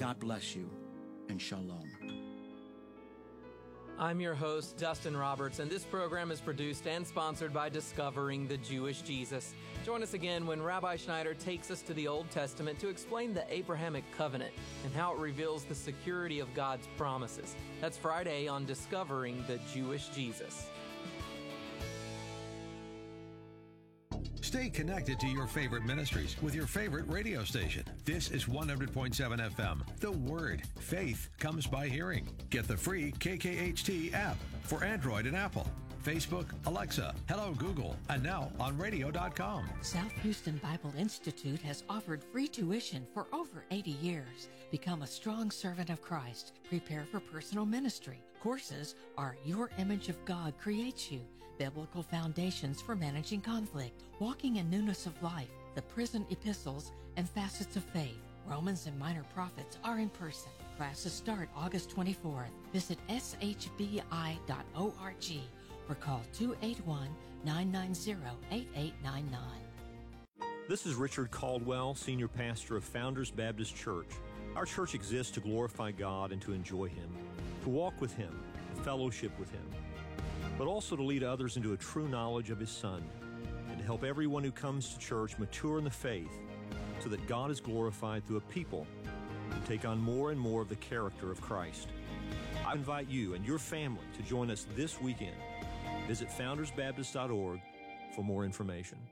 God bless you, and shalom. I'm your host, Dustin Roberts, and this program is produced and sponsored by Discovering the Jewish Jesus. Join us again when Rabbi Schneider takes us to the Old Testament to explain the Abrahamic covenant and how it reveals the security of God's promises. That's Friday on Discovering the Jewish Jesus. Stay connected to your favorite ministries with your favorite radio station. This is 100.7 FM. The Word. Faith comes by hearing. Get the free KKHT app for Android and Apple. Facebook, Alexa, Hello Google, and now on radio.com. South Houston Bible Institute has offered free tuition for over 80 years. Become a strong servant of Christ. Prepare for personal ministry. Courses are Your Image of God Creates You, Biblical Foundations for Managing Conflict, Walking in Newness of Life, the Prison Epistles, and Facets of Faith. Romans and Minor Prophets are in person. Classes start August 24th. Visit shbi.org or call 281-990-8899. This is Richard Caldwell, Senior Pastor of Founders Baptist Church. Our church exists to glorify God and to enjoy Him, to walk with Him, to fellowship with Him, but also to lead others into a true knowledge of His Son, and to help everyone who comes to church mature in the faith so that God is glorified through a people who take on more and more of the character of Christ. I invite you and your family to join us this weekend. Visit foundersbaptist.org for more information.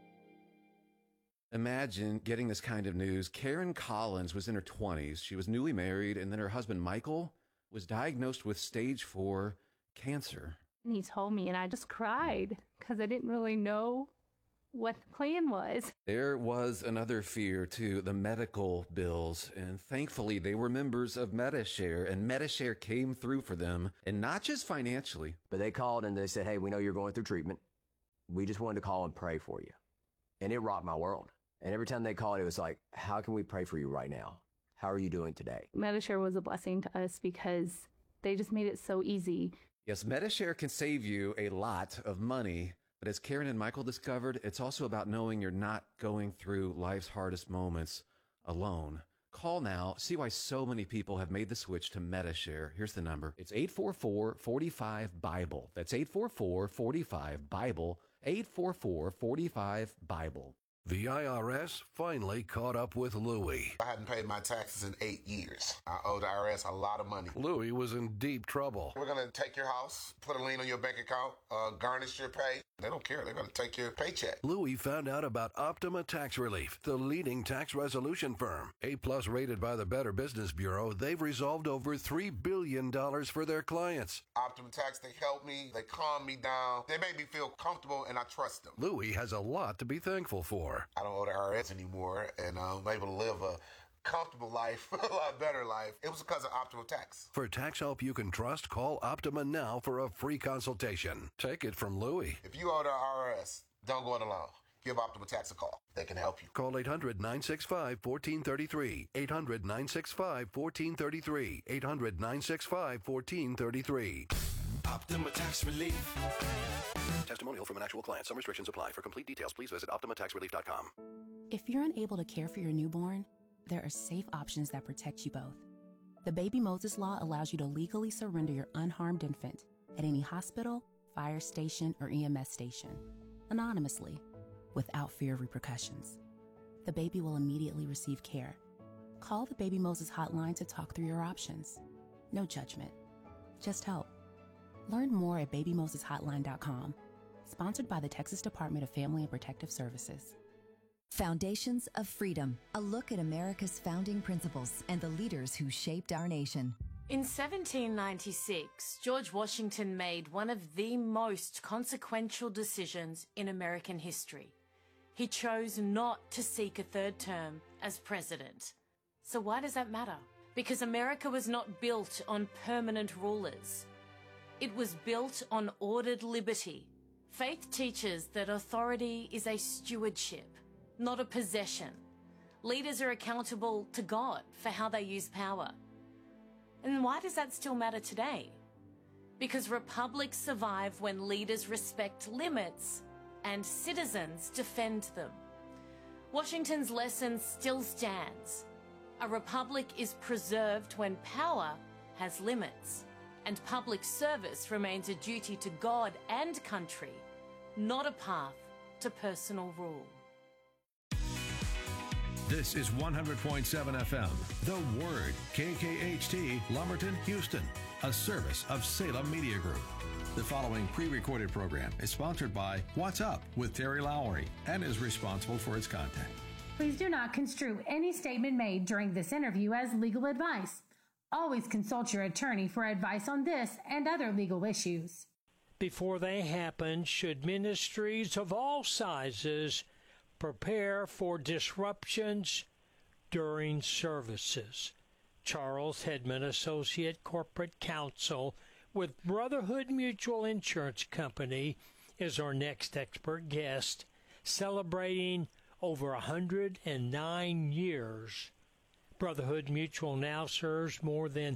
Imagine getting this kind of news. Karen Collins was in her 20s. She was newly married, and then her husband, Michael, was diagnosed with stage 4 cancer. And he told me, and I just cried because I didn't really know what the plan was. There was another fear, too, the medical bills. And thankfully, they were members of Medi-Share, and Medi-Share came through for them, and not just financially. But they called and they said, hey, we know you're going through treatment. We just wanted to call and pray for you. And it rocked my world. And every time they called, it was like, how can we pray for you right now? How are you doing today? Medi-Share was a blessing to us because they just made it so easy. Yes, Medi-Share can save you a lot of money. But as Karen and Michael discovered, it's also about knowing you're not going through life's hardest moments alone. Call now. See why so many people have made the switch to Medi-Share. Here's the number. It's 844-45-BIBLE. That's 844-45-BIBLE. 844-45-BIBLE. The IRS finally caught up with Louie. I hadn't paid my taxes in 8 years. I owe the IRS a lot of money. Louie was in deep trouble. We're going to take your house, put a lien on your bank account, garnish your pay. They don't care. They're going to take your paycheck. Louie found out about Optima Tax Relief, the leading tax resolution firm. A-plus rated by the Better Business Bureau, they've resolved over $3 billion for their clients. Optima Tax, they help me. They calm me down. They make me feel comfortable, and I trust them. Louie has a lot to be thankful for. I don't owe the IRS anymore, and I'm able to live a comfortable life, a lot better life. It was because of Optima Tax. For tax help you can trust, call Optima now for a free consultation. Take it from Louie. If you owe the IRS, don't go it alone. Give Optima Tax a call. They can help you. Call 800-965-1433. 800-965-1433. 800-965-1433. Optima Tax Relief. Testimonial from an actual client. Some restrictions apply. For complete details, please visit OptimaTaxRelief.com. If you're unable to care for your newborn, there are safe options that protect you both. The Baby Moses Law allows you to legally surrender your unharmed infant at any hospital, fire station, or EMS station, anonymously, without fear of repercussions. The baby will immediately receive care. Call the Baby Moses hotline to talk through your options. No judgment, just help. Learn more at babymoseshotline.com. Sponsored by the Texas Department of Family and Protective Services. Foundations of Freedom, a look at America's founding principles and the leaders who shaped our nation. In 1796, George Washington made one of the most consequential decisions in American history. He chose not to seek a third term as president. So why does that matter? Because America was not built on permanent rulers. It was built on ordered liberty. Faith teaches that authority is a stewardship, not a possession. Leaders are accountable to God for how they use power. And why does that still matter today? Because republics survive when leaders respect limits and citizens defend them. Washington's lesson still stands. A republic is preserved when power has limits, and public service remains a duty to God and country, not a path to personal rule. This is 100.7 FM, The Word, KKHT, Lumberton, Houston, a service of Salem Media Group. The following pre-recorded program is sponsored by What's Up with Terry Lowry and is responsible for its content. Please do not construe any statement made during this interview as legal advice. Always consult your attorney for advice on this and other legal issues. Before they happen, should ministries of all sizes prepare for disruptions during services? Charles Hedman, Associate Corporate Counsel with Brotherhood Mutual Insurance Company, is our next expert guest, celebrating over 109 years. Brotherhood Mutual now serves more than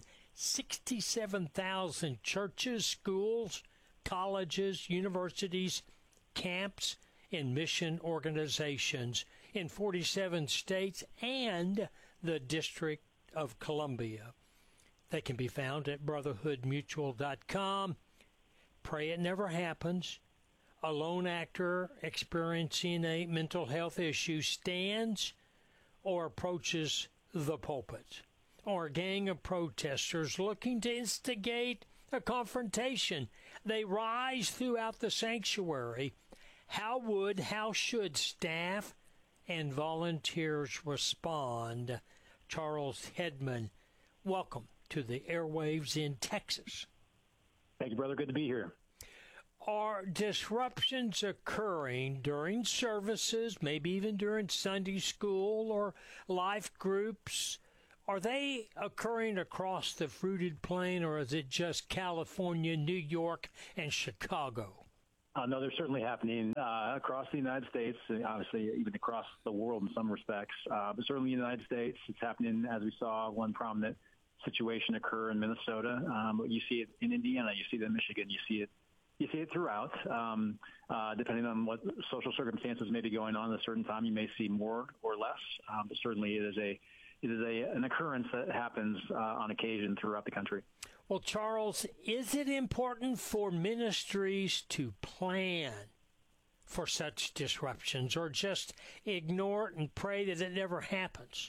67,000 churches, schools, colleges, universities, camps, and mission organizations in 47 states and the District of Columbia. They can be found at brotherhoodmutual.com. Pray it never happens. A lone actor experiencing a mental health issue stands or approaches the pulpit, or a gang of protesters looking to instigate a confrontation. They rise throughout the sanctuary. How should staff and volunteers respond? Charles Hedman, welcome to the airwaves in Texas. Thank you, brother. Good to be here. Are disruptions occurring during services, maybe even during Sunday school or life groups? Are they occurring across the fruited plain, or is it just California, New York, and Chicago? No, they're certainly happening across the United States, and obviously even across the world in some respects. But certainly in the United States, it's happening, as we saw one prominent situation occur in Minnesota. But you see it in Indiana, you see it in Michigan, you see it throughout. Depending on what social circumstances may be going on at a certain time, you may see more or less. But certainly it is an occurrence that happens on occasion throughout the country. Well, Charles, is it important for ministries to plan for such disruptions, or just ignore it and pray that it never happens?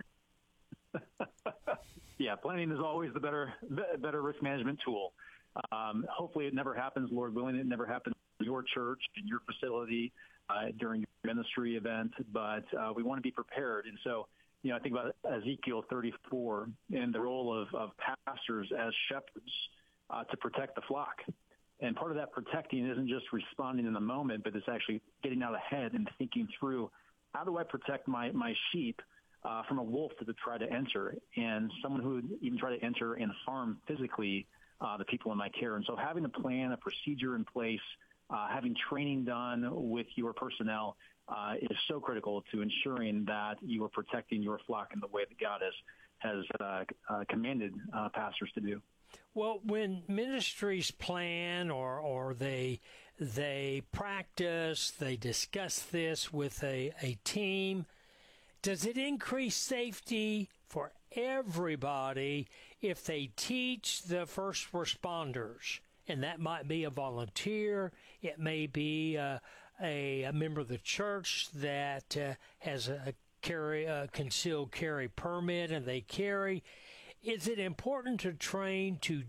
Yeah, planning is always the better risk management tool. Hopefully it never happens, Lord willing, it never happens in your church, in your facility, during your ministry event, but we want to be prepared. And so, I think about Ezekiel 34 and the role of pastors as shepherds to protect the flock. And part of that protecting isn't just responding in the moment, but it's actually getting out ahead and thinking through, how do I protect my sheep from a wolf that would try to enter, and someone who would even try to enter and harm physically the people in my care. And so having a plan, a procedure in place, having training done with your personnel is so critical to ensuring that you are protecting your flock in the way that God has commanded pastors to do. Well, when ministries plan or they practice, they discuss this with a team, does it increase safety for everybody if they teach the first responders? And that might be a volunteer, it may be a member of the church that has a concealed carry permit and they carry. Is it important to train to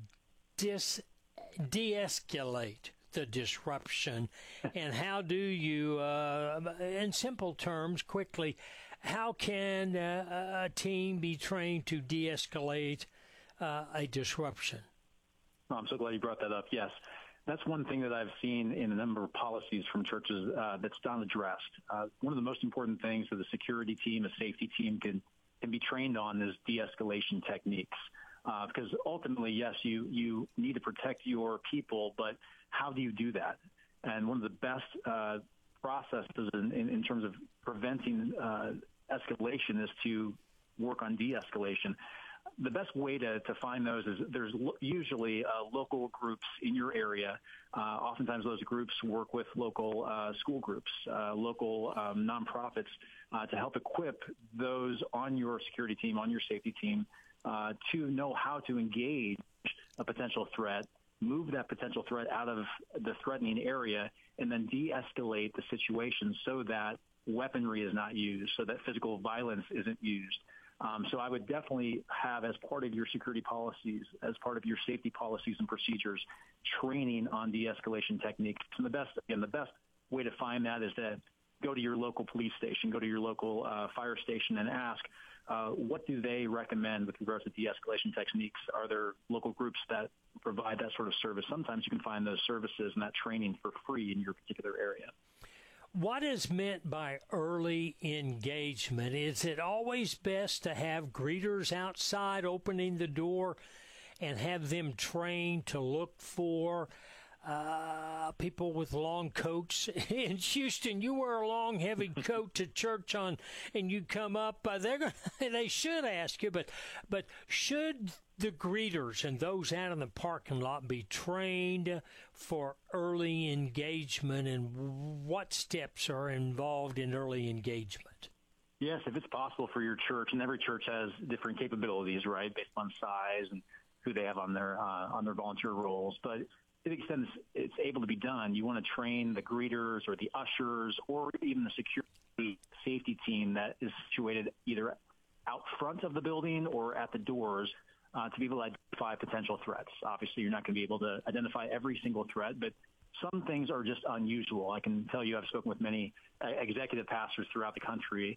de-escalate the disruption? And how do you, in simple terms, quickly, how can a team be trained to de-escalate a disruption? I'm so glad you brought that up. Yes. That's one thing that I've seen in a number of policies from churches that's not addressed. One of the most important things that a security team, a safety team can be trained on is de-escalation techniques. Because ultimately, yes, you need to protect your people, but how do you do that? And one of the best processes in terms of preventing escalation is to work on de-escalation. the best way to find those is there's usually local groups in your area. Oftentimes those groups work with local school groups, local nonprofits to help equip those on your security team, on your safety team, to know how to engage a potential threat, move that potential threat out of the threatening area, and then de-escalate the situation so that weaponry is not used, so that physical violence isn't used. So I would definitely have, as part of your security policies, as part of your safety policies and procedures, training on de-escalation techniques. And the best way to find that is to go to your local police station, go to your local fire station and ask, what do they recommend with regards to de-escalation techniques? Are there local groups that provide that sort of service? Sometimes you can find those services and that training for free in your particular area. What is meant by early engagement? Is it always best to have greeters outside opening the door and have them trained to look for people with long coats? In Houston, you wear a long, heavy coat to church and you come up. They should ask you, but should the greeters and those out in the parking lot be trained for early engagement, and what steps are involved in early engagement? Yes, if it's possible for your church, and every church has different capabilities, right, based on size and who they have on their volunteer roles. But to the extent it's able to be done, you want to train the greeters or the ushers or even the security safety team that is situated either out front of the building or at the doors to be able to identify potential threats. Obviously, you're not going to be able to identify every single threat, but some things are just unusual. I can tell you I've spoken with many executive pastors throughout the country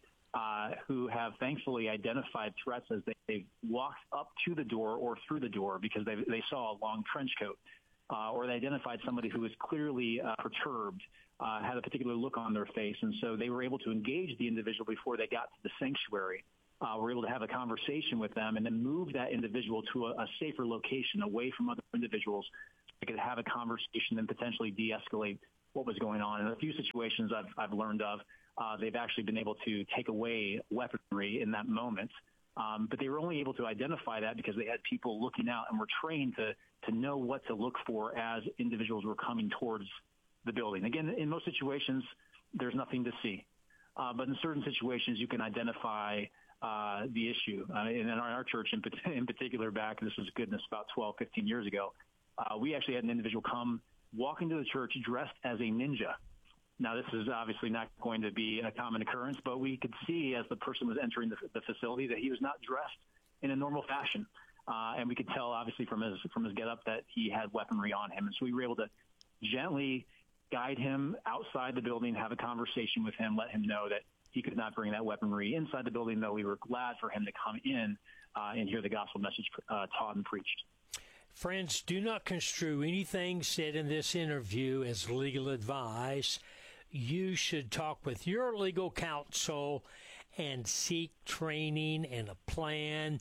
who have thankfully identified threats as they've walked up to the door or through the door because they saw a long trench coat, or they identified somebody who was clearly perturbed, had a particular look on their face, and so they were able to engage the individual before they got to the sanctuary. We're able to have a conversation with them and then move that individual to a safer location away from other individuals. They could have a conversation and potentially de-escalate what was going on. In a few situations I've learned of, they've actually been able to take away weaponry in that moment. But they were only able to identify that because they had people looking out and were trained to know what to look for as individuals were coming towards the building. Again, in most situations, there's nothing to see. But in certain situations, you can identify the issue. In our church in particular this was goodness about 12, 15 years ago, we actually had an individual come walk into the church dressed as a ninja. Now, this is obviously not going to be a common occurrence, but we could see as the person was entering the facility that he was not dressed in a normal fashion. And we could tell, obviously, from his get-up that he had weaponry on him. And so we were able to gently guide him outside the building, have a conversation with him, let him know that he could not bring that weaponry inside the building, though we were glad for him to come in and hear the gospel message taught and preached. Friends, do not construe anything said in this interview as legal advice. You should talk with your legal counsel and seek training and a plan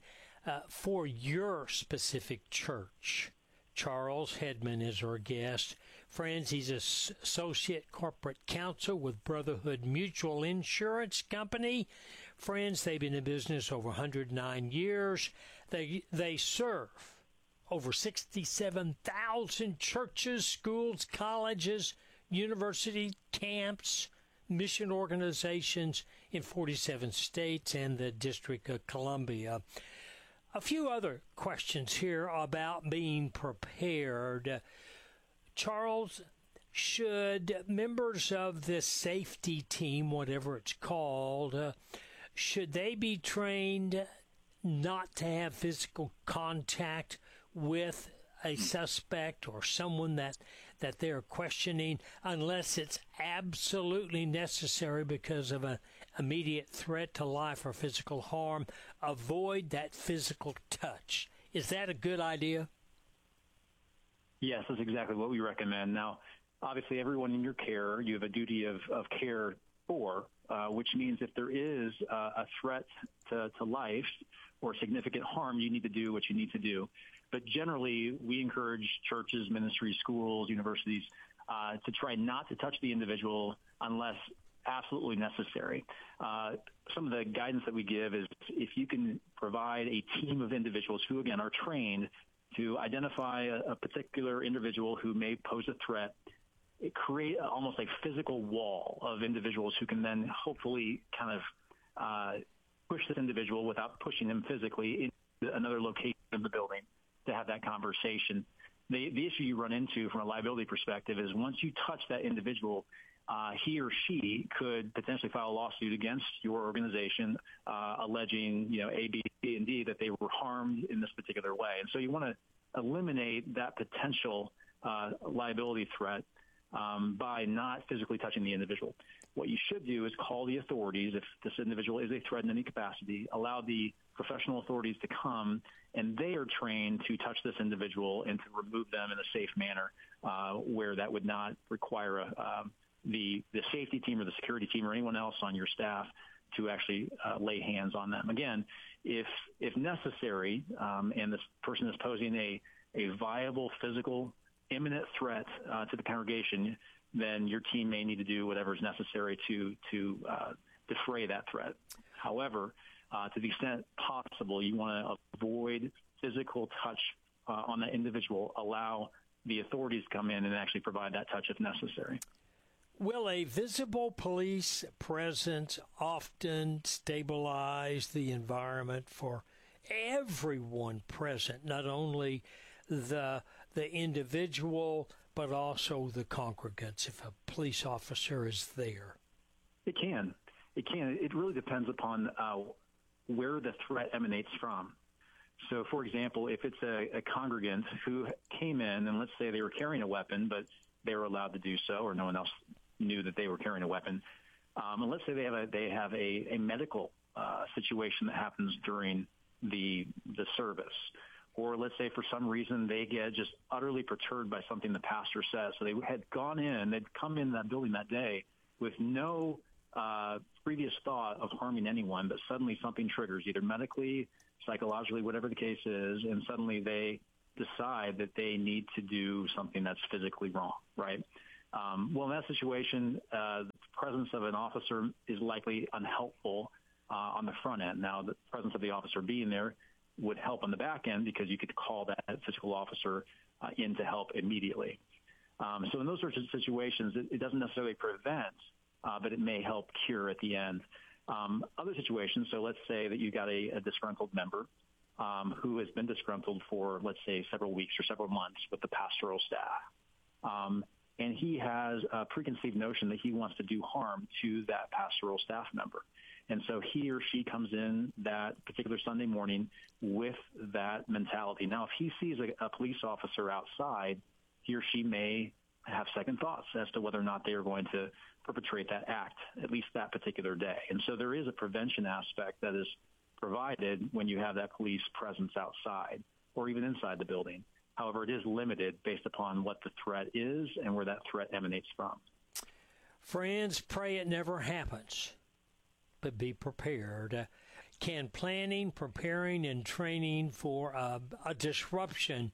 for your specific church. Charles Hedman is our guest. Friends, he's an associate corporate counsel with Brotherhood Mutual Insurance Company. Friends, they've been in business over 109 years. They serve over 67,000 churches, schools, colleges, university camps, mission organizations in 47 states and the District of Columbia. A few other questions here about being prepared. Charles, should members of this safety team, whatever it's called, should they be trained not to have physical contact with a suspect or someone that they're questioning unless it's absolutely necessary because of an immediate threat to life or physical harm? Avoid that physical touch. Is that a good idea? Yes, that's exactly what we recommend. Now, obviously, everyone in your care, you have a duty of care for, which means if there is a threat to life or significant harm, you need to do what you need to do. But generally, we encourage churches, ministries, schools, universities to try not to touch the individual unless absolutely necessary. Some of the guidance that we give is if you can provide a team of individuals who, again, are trained to identify a particular individual who may pose a threat, create almost a physical wall of individuals who can then hopefully kind of push this individual without pushing them physically into another location of the building to have that conversation. The issue you run into from a liability perspective is once you touch that individual, he or she could potentially file a lawsuit against your organization, alleging, A, B, C, and D that they were harmed in this particular way. And so you want to eliminate that potential liability threat by not physically touching the individual. What you should do is call the authorities if this individual is a threat in any capacity, allow the professional authorities to come, and they are trained to touch this individual and to remove them in a safe manner where that would not require the safety team or the security team or anyone else on your staff to actually lay hands on them. Again, if necessary, and this person is posing a viable physical imminent threat to the congregation, then your team may need to do whatever is necessary to defray that threat. However, to the extent possible, you want to avoid physical touch on that individual. Allow the authorities to come in and actually provide that touch if necessary. Will a visible police presence often stabilize the environment for everyone present, not only the individual, but also the congregants, if a police officer is there? It can. It really depends upon where the threat emanates from. So, for example, if it's a congregant who came in and let's say they were carrying a weapon, but they were allowed to do so, or no one else knew that they were carrying a weapon, and let's say they have a medical situation that happens during the service. Or let's say for some reason they get just utterly perturbed by something the pastor says. So they had they'd come in that building that day with no previous thought of harming anyone, but suddenly something triggers, either medically, psychologically, whatever the case is, and suddenly they decide that they need to do something that's physically wrong, right? Well, in that situation, the presence of an officer is likely unhelpful on the front end. Now, the presence of the officer being there would help on the back end because you could call that physical officer in to help immediately. So in those sorts of situations, it doesn't necessarily prevent, but it may help cure at the end. Other situations, so let's say that you got a disgruntled member who has been disgruntled for, let's say, several weeks or several months with the pastoral staff. And he has a preconceived notion that he wants to do harm to that pastoral staff member. And so he or she comes in that particular Sunday morning with that mentality. Now, if he sees a police officer outside, he or she may have second thoughts as to whether or not they are going to perpetrate that act, at least that particular day. And so there is a prevention aspect that is provided when you have that police presence outside or even inside the building. However, it is limited based upon what the threat is and where that threat emanates from. Friends, pray it never happens, but be prepared. Can planning, preparing, and training for a disruption,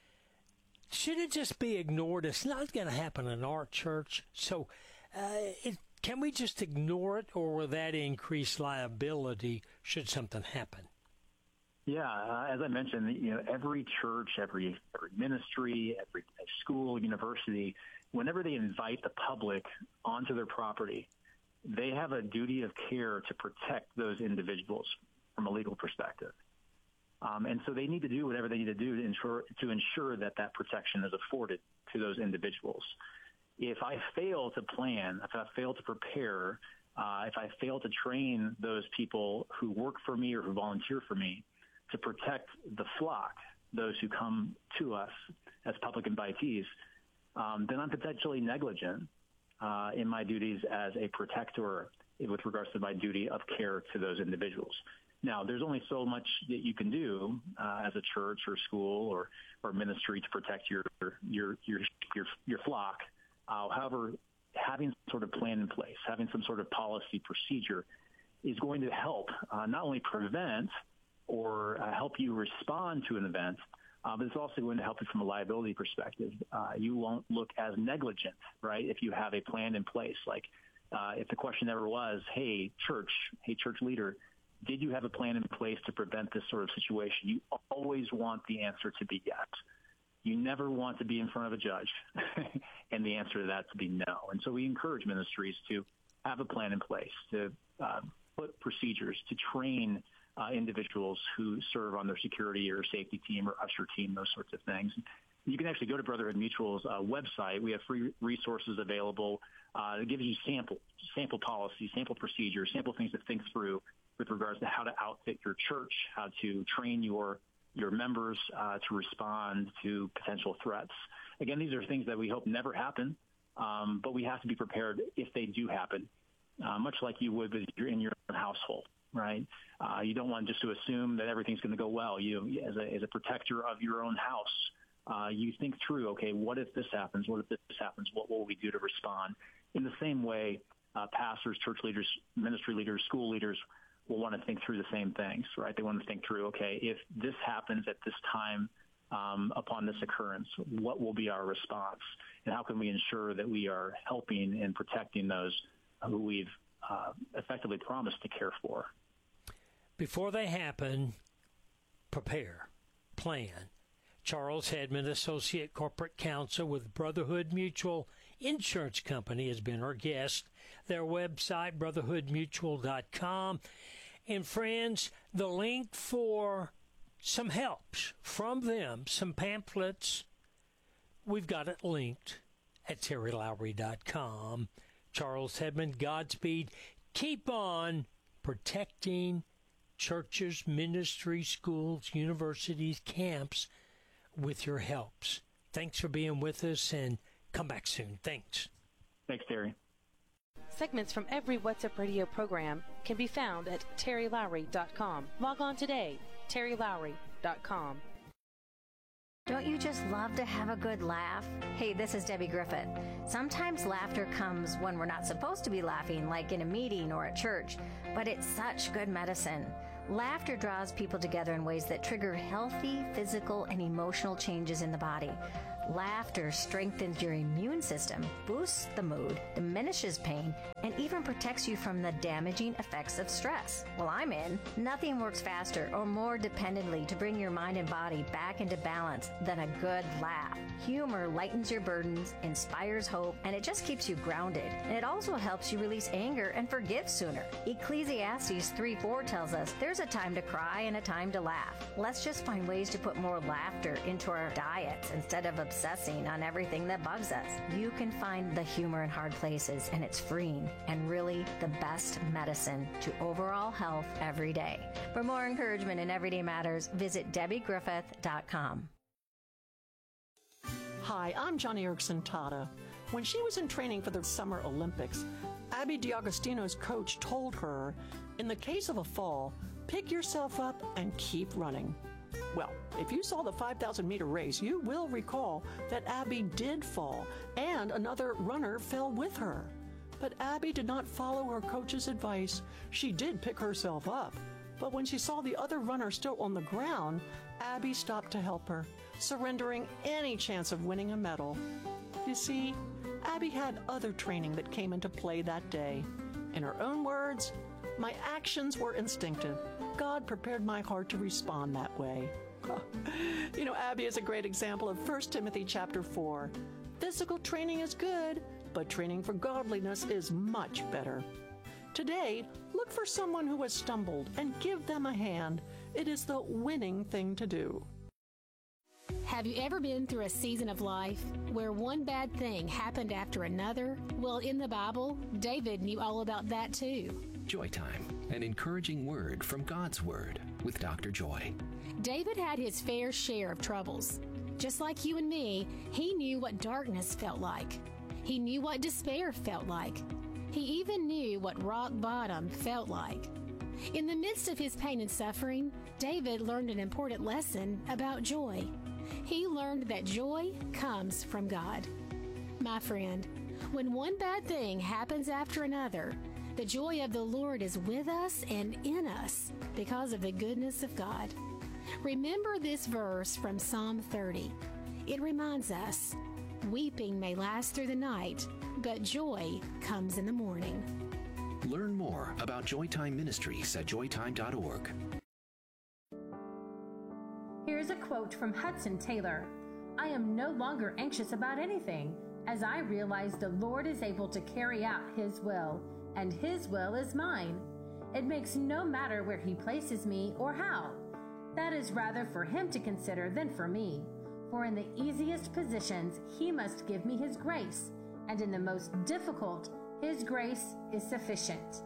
should it just be ignored? It's not going to happen in our church, so can we just ignore it, or will that increase liability should something happen? Yeah, as I mentioned, every church, every ministry, every school, university, whenever they invite the public onto their property, they have a duty of care to protect those individuals from a legal perspective. And so they need to do whatever they need to do to ensure that protection is afforded to those individuals. If I fail to plan, if I fail to prepare, if I fail to train those people who work for me or who volunteer for me to protect the flock, those who come to us as public invitees, then I'm potentially negligent in my duties as a protector with regards to my duty of care to those individuals. Now, there's only so much that you can do as a church or school or ministry to protect your flock. However, having some sort of plan in place, having some sort of policy procedure is going to help not only prevent or help you respond to an event, but it's also going to help you from a liability perspective. You won't look as negligent, right, if you have a plan in place. Like if the question ever was, hey, church leader, did you have a plan in place to prevent this sort of situation? You always want the answer to be yes. You never want to be in front of a judge and the answer to that to be no. And so we encourage ministries to have a plan in place, to put procedures, to train individuals who serve on their security or safety team or usher team, those sorts of things. You can actually go to Brotherhood Mutual's website. We have free resources available. It gives you sample policies, sample procedures, sample things to think through with regards to how to outfit your church, how to train your members to respond to potential threats. Again, these are things that we hope never happen, but we have to be prepared if they do happen, much like you would if you're in your own household, right? You don't want just to assume that everything's going to go well. You, as a protector of your own house, you think through, okay, what if this happens? What if this happens? What will we do to respond? In the same way, pastors, church leaders, ministry leaders, school leaders will want to think through the same things, right? They want to think through, okay, if this happens at this time upon this occurrence, what will be our response? And how can we ensure that we are helping and protecting those who we've effectively promised to care for? Before they happen, prepare, plan. Charles Hedman, Associate Corporate Counsel with Brotherhood Mutual Insurance Company, has been our guest. Their website, brotherhoodmutual.com. And friends, the link for some helps from them, some pamphlets, we've got it linked at terrylowry.com. Charles Hedman, Godspeed. Keep on protecting churches, ministries, schools, universities, camps with your helps. Thanks for being with us, and come back soon. Thanks. Thanks, Terry. Segments from every What's Up Radio program can be found at terrylowry.com. Log on today, terrylowry.com. Don't you just love to have a good laugh? Hey, this is Debbie Griffith. Sometimes laughter comes when we're not supposed to be laughing, like in a meeting or at church, but it's such good medicine. Laughter draws people together in ways that trigger healthy physical and emotional changes in the body. Laughter strengthens your immune system, boosts the mood, diminishes pain, and even protects you from the damaging effects of stress. Well, I'm in. Nothing works faster or more dependently to bring your mind and body back into balance than a good laugh. Humor lightens your burdens, inspires hope, and it just keeps you grounded. And it also helps you release anger and forgive sooner. Ecclesiastes 3:4 tells us there's a time to cry and a time to laugh. Let's just find ways to put more laughter into our diets instead of obsessing on everything that bugs us. You can find the humor in hard places, and it's freeing and really the best medicine to overall health every day. For more encouragement in Everyday Matters, visit DebbieGriffith.com. Hi, I'm Johnny Erickson Tata. When she was in training for the Summer Olympics, Abby D'Agostino's coach told her, in the case of a fall, pick yourself up and keep running. Well, if you saw the 5,000-meter race, you will recall that Abby did fall, and another runner fell with her. But Abby did not follow her coach's advice. She did pick herself up. But when she saw the other runner still on the ground, Abby stopped to help her, surrendering any chance of winning a medal. You see, Abby had other training that came into play that day. In her own words, my actions were instinctive. God prepared my heart to respond that way. You know, Abby is a great example of 1 Timothy chapter 4. Physical training is good, but training for godliness is much better. Today, look for someone who has stumbled and give them a hand. It is the winning thing to do. Have you ever been through a season of life where one bad thing happened after another? Well, in the Bible, David knew all about that too. Joy Time, an encouraging word from God's Word with Dr. Joy. David had his fair share of troubles. Just like you and me, he knew what darkness felt like. He knew what despair felt like. He even knew what rock bottom felt like. In the midst of his pain and suffering, David learned an important lesson about joy. He learned that joy comes from God. My friend, when one bad thing happens after another, the joy of the Lord is with us and in us because of the goodness of God. Remember this verse from Psalm 30. It reminds us, Weeping may last through the night, but joy comes in the morning. Learn more about Joytime Ministries at joytime.org. Here's a quote from Hudson Taylor. I am no longer anxious about anything, as I realize the Lord is able to carry out His will, and His will is mine. It makes no matter where He places me or how. That is rather for Him to consider than for me. For in the easiest positions, He must give me His grace, and in the most difficult, His grace is sufficient.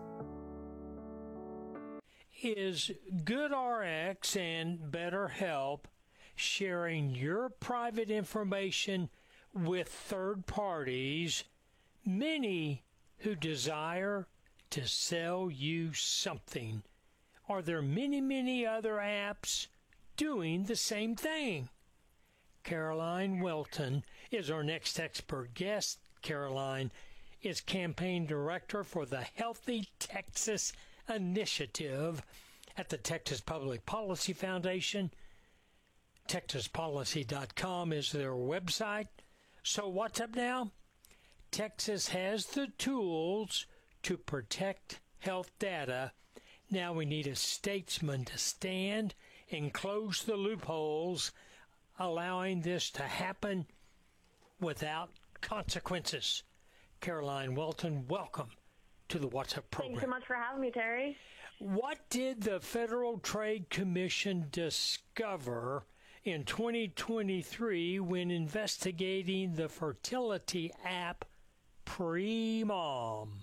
Is GoodRx and BetterHelp sharing your private information with third parties, many who desire to sell you something? Are there many other apps doing the same thing? Caroline Welton is our next expert guest. Caroline is campaign director for the Healthy Texas Initiative at the Texas Public Policy Foundation. TexasPolicy.com is their website. So what's up now? Texas has the tools to protect health data. Now we need a statesman to stand and close the loopholes, allowing this to happen without consequences. Caroline Welton, welcome to the What's Up program. Thanks so much for having me, Terry. What did the Federal Trade Commission discover in 2023 when investigating the fertility app Premom?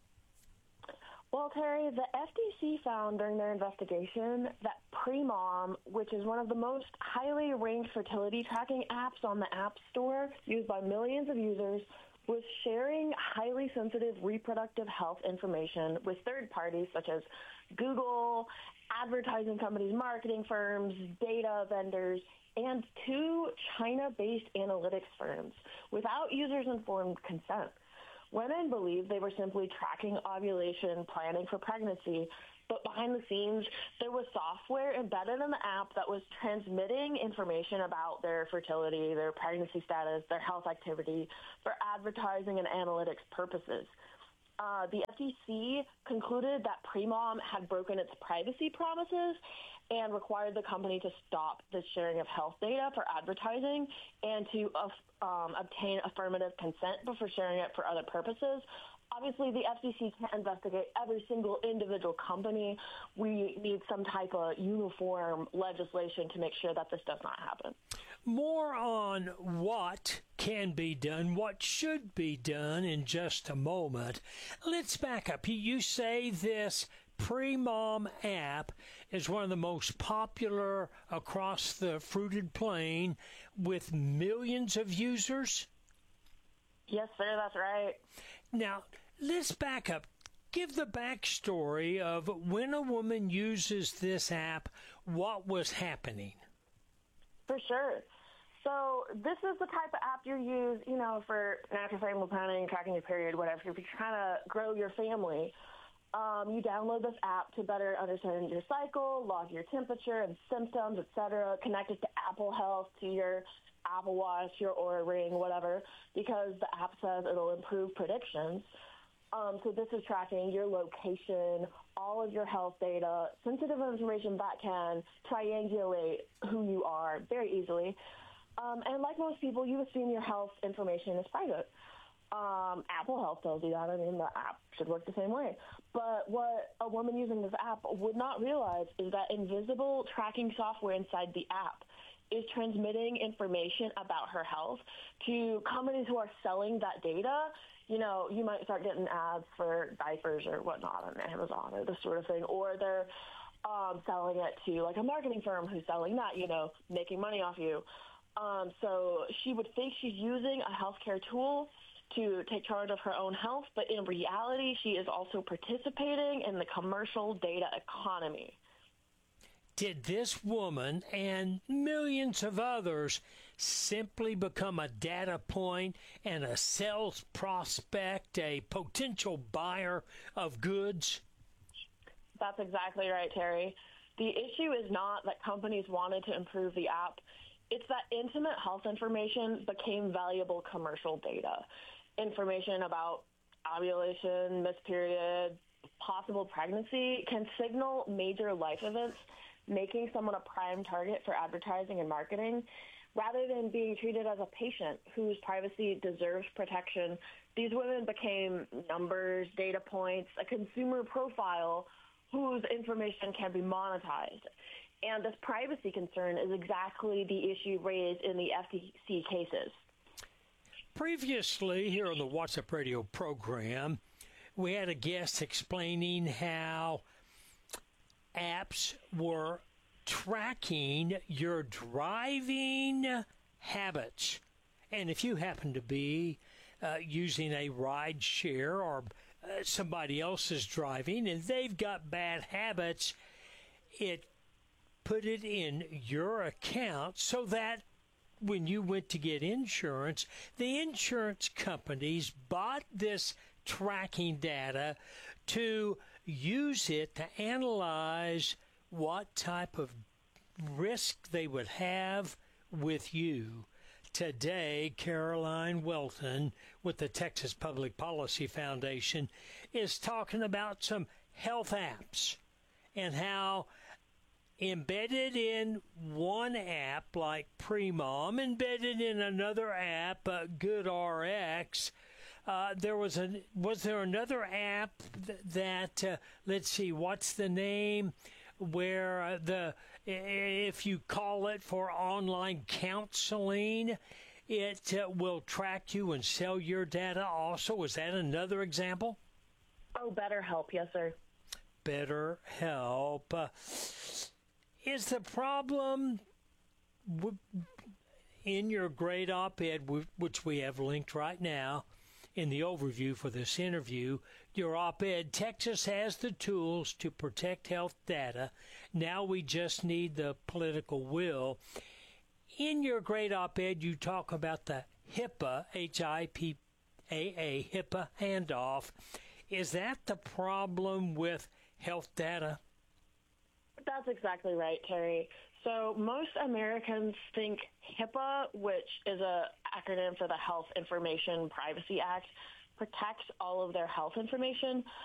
Well, Terry, the FTC found during their investigation that Premom, which is one of the most highly ranked fertility tracking apps on the App Store, used by millions of users, was sharing highly sensitive reproductive health information with third parties such as Google, advertising companies, marketing firms, data vendors, and 2 China-based analytics firms without users' informed consent. Women believed they were simply tracking ovulation, planning for pregnancy, but behind the scenes, there was software embedded in the app that was transmitting information about their fertility, their pregnancy status, their health activity for advertising and analytics purposes. The FTC concluded that Premom had broken its privacy promises and required the company to stop the sharing of health data for advertising and to obtain affirmative consent before sharing it for other purposes. Obviously, the FCC can't investigate every single individual company. We need some type of uniform legislation to make sure that this does not happen. More on what can be done, what should be done in just a moment. Let's back up. You say this Premom app is one of the most popular across the fruited plain with millions of users? Yes, sir, that's right. Now, let's back up. Give the backstory of when a woman uses this app, what was happening. For sure. So this is the type of app you use, for natural family planning, tracking your period, whatever. If you're trying to grow your family, you download this app to better understand your cycle, log your temperature and symptoms, etc., connect it to Apple Health, to your Apple Watch, your Oura Ring, whatever, because the app says it'll improve predictions. So this is tracking your location, all of your health data, sensitive information that can triangulate who you are very easily. And like most people, you assume your health information is private. Apple Health tells you that. I mean, the app should work the same way. But what a woman using this app would not realize is that invisible tracking software inside the app is transmitting information about her health to companies who are selling that data. You might start getting ads for diapers or whatnot on Amazon or this sort of thing, or they're selling it to like a marketing firm who's selling that, making money off you. So she would think she's using a healthcare tool to take charge of her own health, but in reality, she is also participating in the commercial data economy. Did this woman and millions of others simply become a data point and a sales prospect, a potential buyer of goods? That's exactly right, Terry. The issue is not that companies wanted to improve the app. It's that intimate health information became valuable commercial data. Information about ovulation, missed period, possible pregnancy can signal major life events, making someone a prime target for advertising and marketing. Rather than being treated as a patient whose privacy deserves protection, these women became numbers, data points, a consumer profile whose information can be monetized. And this privacy concern is exactly the issue raised in the FTC cases. Previously, here on the What's Up Radio program, we had a guest explaining how apps were tracking your driving habits. And if you happen to be using a ride share or somebody else is driving and they've got bad habits, it put it in your account so that when you went to get insurance, the insurance companies bought this tracking data to use it to analyze what type of risk they would have with you. Today, Caroline Welton with the Texas Public Policy Foundation is talking about some health apps and how embedded in one app like Premom, embedded in another app, GoodRx. Was there another app that let's see, what's the name, where if you call it for online counseling, it will track you and sell your data also? Is that another example? Oh, BetterHelp, yes, sir. BetterHelp. Is the problem in your great op-ed, which we have linked right now in the overview for this interview, your op-ed, Texas has the tools to protect health data. Now we just need the political will. In your great op-ed, you talk about the HIPAA, H-I-P-A-A, HIPAA handoff. Is that the problem with health data? That's exactly right, Terry. So most Americans think HIPAA, which is an acronym for the Health Information Privacy Act, protects all of their health information.